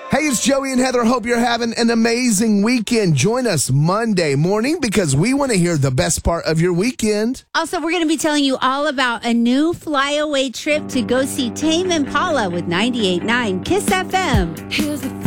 Hey, it's Joey and Heather. Hope you're having an amazing weekend. Join us Monday morning because we want to hear the best part of your weekend. Also, we're going to be telling you all about a new flyaway trip to go see Tame Impala with 98.9 Kiss FM. Here's the